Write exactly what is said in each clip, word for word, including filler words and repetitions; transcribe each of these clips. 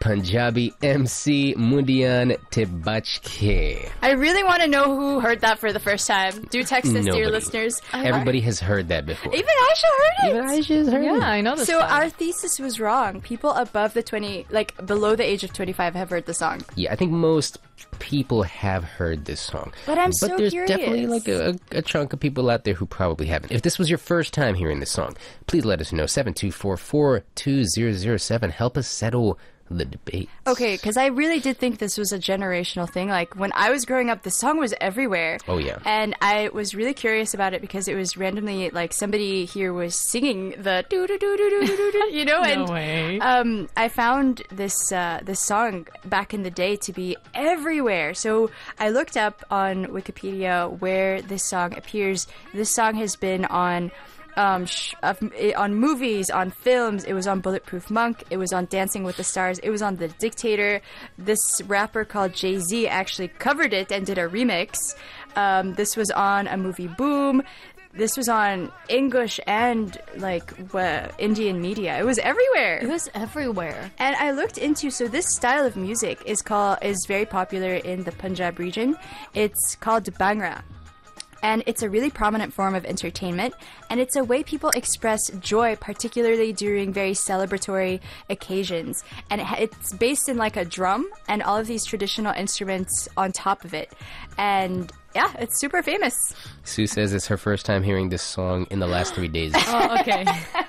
Punjabi M C Mundian Tibachke. I really want to know who heard that for the first time. Do text us, Nobody. dear listeners. Everybody has heard that before. Even Aisha heard it. Even Aisha's heard Yeah, it. I know this So song. our thesis was wrong. People above the twenty, like below the age of twenty-five, have heard the song. Yeah, I think most people have heard this song. But I'm but so there's curious. definitely like a, a chunk of people out there who probably haven't. If this was your first time hearing this song, please let us know. seven two four four two zero zero seven. Help us settle the debate. Okay, because I really did think this was a generational thing. Like, when I was growing up, the song was everywhere. Oh, yeah. And I was really curious about it because it was randomly, like, somebody here was singing the doo-doo-doo-doo-doo-doo-doo, you know? No and, way. Um, I found this, uh, this song back in the day to be everywhere. So I looked up on Wikipedia where this song appears. This song has been on... Um, sh- of, it, on movies, on films. It was on Bulletproof Monk. It was on Dancing with the Stars. It was on The Dictator. This rapper called Jay-Z actually covered it and did a remix. Um, this was on a movie Boom. This was on English and like uh, Indian media. It was everywhere. It was everywhere. And I looked into, so this style of music is called is very popular in the Punjab region. It's called Bhangra. And it's a really prominent form of entertainment, and it's a way people express joy, particularly during very celebratory occasions. And it, ha- it's based in like a drum and all of these traditional instruments on top of it. And yeah, it's super famous. Sue says it's her first time hearing this song in the last three days. Oh, okay.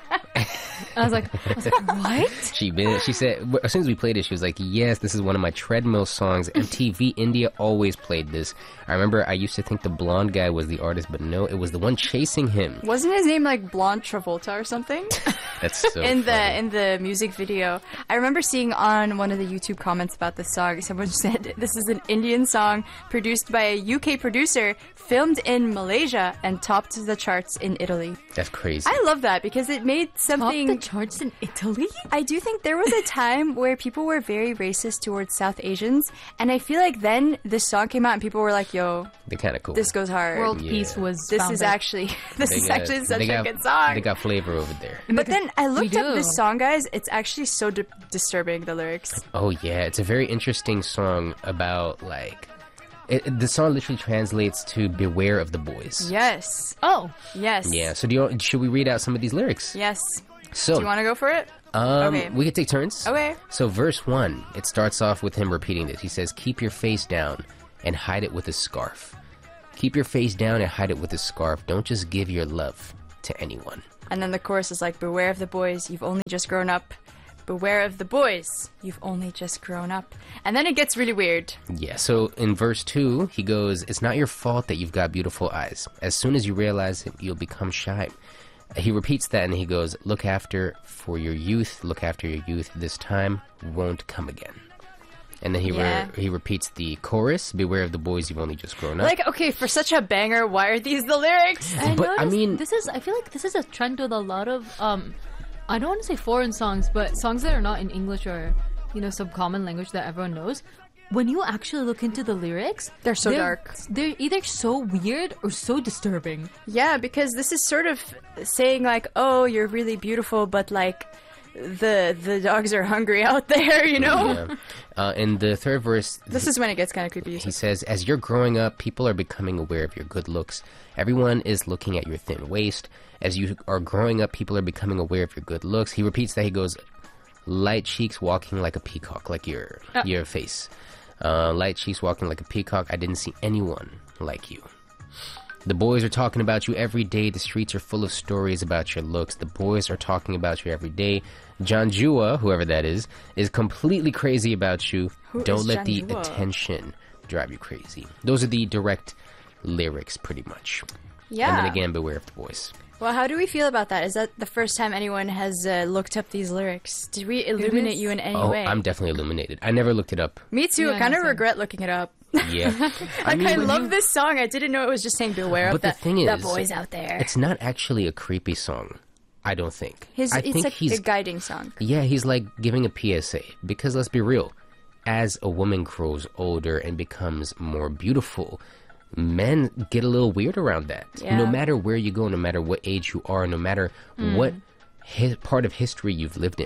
I was like, I was like, what? She been, she said as soon as we played it, she was like, "Yes, this is one of my treadmill songs." M T V India always played this. I remember I used to think the blonde guy was the artist, but no, it was the one chasing him. Wasn't his name like Blonde Travolta or something? That's so in the funny. in the music video. I remember seeing on one of the YouTube comments about this song, someone said this is an Indian song produced by a U K producer, filmed in Malaysia, and topped the charts in Italy. That's crazy. I love that because it made Top something. the charts in Italy? I do think there was a time where people were very racist towards South Asians, and I feel like then this song came out and people were like, "Yo, They're kind of cool. this goes hard. World Yeah. peace was this founded. is actually this They is got- actually such they a got- good song." They got flavor over there. But then I looked We up do. this song, guys. It's actually so di- disturbing, the lyrics. Oh yeah, it's a very interesting song about like. It, the song literally translates to "Beware of the boys." Yes. Oh, Yes. Yeah. So do you should we read out some of these lyrics? Yes. So Do you want to go for it? Um, Okay. we could take turns. Okay. So verse one, it starts off with him repeating this. He says, "Keep your face down and hide it with a scarf. Keep your face down and hide it with a scarf. Don't just give your love to anyone." And then the chorus is like, "Beware of the boys, you've only just grown up. Beware of the boys, you've only just grown up." And then it gets really weird. Yeah. So in verse two, he goes, "It's not your fault that you've got beautiful eyes. As soon as you realize it, you'll become shy." He repeats that and he goes, "Look after for your youth. Look after your youth. This time won't come again." And then he Yeah. re- he repeats the chorus, "Beware of the boys, you've only just grown up." Like, okay, for such a banger, why are these the lyrics? I But, I noticed mean- this is. I feel like this is a trend with a lot of. Um, I don't want to say foreign songs, but songs that are not in English or, you know, some common language that everyone knows. When you actually look into the lyrics, They're so dark. They're either so weird or so disturbing. Yeah, because this is sort of saying like, oh, you're really beautiful, but like, the the dogs are hungry out there, you know? Yeah. Uh, in the third verse, This is when it gets kind of creepy. he says, "As you're growing up, people are becoming aware of your good looks. Everyone is looking at your thin waist. As you are growing up, people are becoming aware of your good looks." He repeats that. He goes, "Light cheeks walking like a peacock," like your Uh. your face. Uh, light cheeks walking like a peacock. I didn't see anyone like you. The boys are talking about you every day. The streets are full of stories about your looks. The boys are talking about you every day. John Jua, whoever that is, is completely crazy about you. Who Don't is let John the Jua? attention drive you crazy. Those are the direct lyrics, pretty much. Yeah. And then again, beware of the boys. Well, how do we feel about that? Is that the first time anyone has uh, looked up these lyrics? Did we illuminate is- you in any Oh, way? I'm definitely illuminated. I never looked it up. Me too. Yeah, I kind of same. regret looking it up. Yeah. Like, I, when love you- this song. I didn't know it was just saying beware But of the the, thing the is, boys out there. It's not actually a creepy song. I don't think. His, I it's think like he's a guiding song. Yeah, he's like giving a P S A. Because let's be real, as a woman grows older and becomes more beautiful, men get a little weird around that. Yeah. No matter where you go, no matter what age you are, no matter what hi- part of history you've lived in,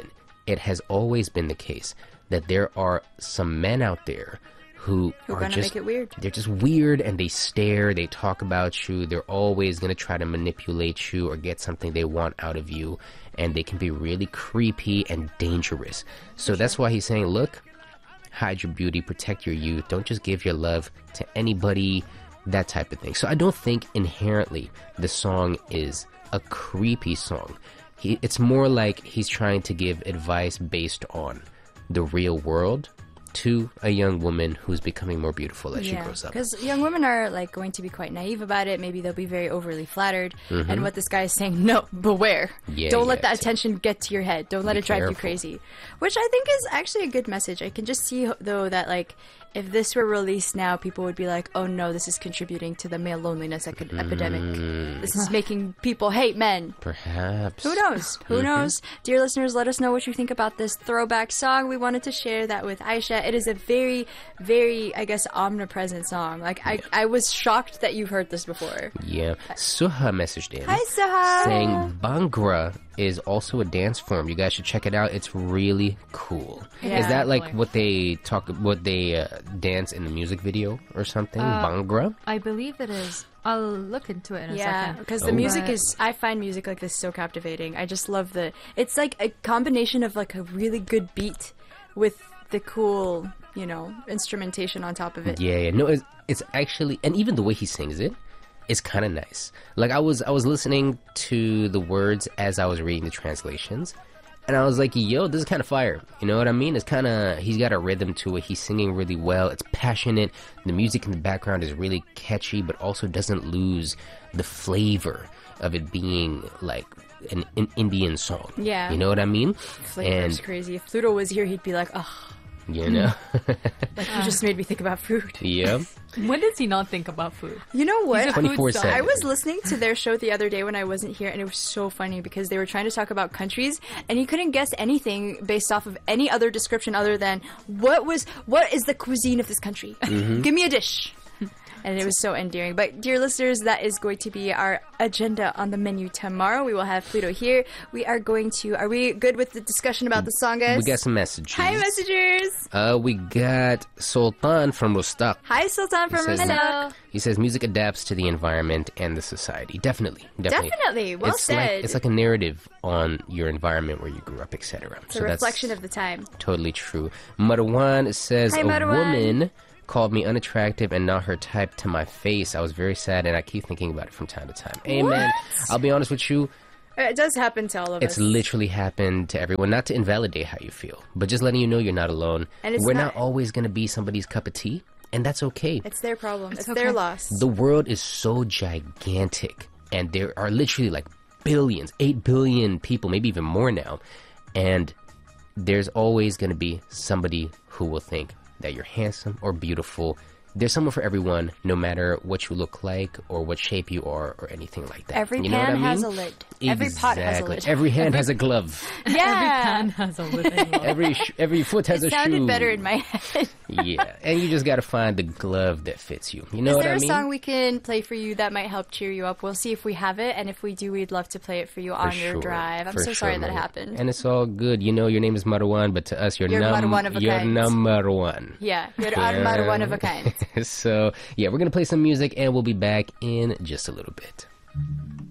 it has always been the case that there are some men out there who, Who are gonna just make it weird. they're just weird, and they stare, they talk about you, they're always going to try to manipulate you or get something they want out of you, and they can be really creepy and dangerous. So that's why he's saying, look, hide your beauty, protect your youth, don't just give your love to anybody, that type of thing. So I don't think inherently the song is a creepy song. He, it's more like he's trying to give advice based on the real world to a young woman who's becoming more beautiful as she grows up. Because young women are like going to be quite naive about it. Maybe they'll be very overly flattered. And what this guy is saying, no, beware. Yeah, Don't yeah, let that it's- attention get to your head. Don't let Be it drive you careful. crazy. Which I think is actually a good message. I can just see though that like if this were released now, people would be like, oh no, this is contributing to the male loneliness ec- epidemic. This is making people hate men. Perhaps. Who knows? Who knows? Dear listeners, let us know what you think about this throwback song. We wanted to share that with Aisha. It is a very, very, I guess, omnipresent song. Like, I, I was shocked that you've heard this before. Yeah. Suha messaged in Hi, Saha. saying Bhangra is also a dance form. You guys should check it out. It's really cool. Yeah. Is that like Definitely. what they talk, what they uh, dance in the music video or something? Bhangra? I believe it is. I'll look into it in a Yeah, second. because the Oh. music But- is, I find music like this so captivating. I just love the, it's like a combination of like a really good beat with the cool, you know, instrumentation on top of it. Yeah, yeah. No, it's, it's actually, and even the way he sings it is kind of nice. Like I was, I was listening to the words as I was reading the translations, and I was like, "Yo, this is kind of fire." You know what I mean? It's kind of, he's got a rhythm to it. He's singing really well. It's passionate. The music in the background is really catchy, but also doesn't lose the flavor of it being like an, an Indian song. Yeah. you know what I mean? Flavor's and crazy. If Pluto was here, he'd be like, oh, you know, like you just made me think about food. yeah. When does he not think about food? You know what? He's a food twenty-four star. seven. I was listening to their show the other day when I wasn't here, and it was so funny because they were trying to talk about countries, and he couldn't guess anything based off of any other description other than what was what is the cuisine of this country? Give me a dish. And it was so endearing. But dear listeners, that is going to be our agenda on the menu tomorrow. We will have Pluto here. We are going to. Are we good with the discussion about the song, guys? We got some messages. Hi, messengers. Uh, we got Sultan from Rostaq. Hi, Sultan from says- Rostaq. He says music adapts to the environment and the society. Definitely, definitely, Definitely. Well it's said. Like, it's like a narrative on your environment where you grew up, et cetera. It's a reflection of the time. totally true. Marwan says Hi, a Marwan. woman called me unattractive and not her type to my face. I was very sad, and I keep thinking about it from time to time. Amen. I'll be honest with you. It does happen to all of It's us. literally happened to everyone. Not to invalidate how you feel, but just letting you know you're not alone. And it's We're not- not always going to be somebody's cup of tea, and that's okay. It's their problem. It's, okay. their loss. The world is so gigantic, and there are literally like billions, eight billion people, maybe even more now. And there's always going to be somebody who will think that you're handsome or beautiful. There's someone for everyone, no matter what you look like or what shape you are or anything like that. Every you know what pan I mean? has a lid. Every pot has a Exactly. lid. Every hand has a glove. Yeah. Pan has a lid in love. Every sh- every foot has It a shoe. sounded better in my head. Yeah, and you just got to find the glove that fits you. You know Is what there I a mean? song we can play for you that might help cheer you up? We'll see if we have it, and if we do, we'd love to play it for you For on your sure. drive. I'm For so sorry sure, that it man. happened. And it's all good. You know, your name is Marwan, but to us, you're, You're num- Marwan of a you're kind. number one. Yeah, you're our one of a kind. So, yeah, we're going to play some music, and we'll be back in just a little bit.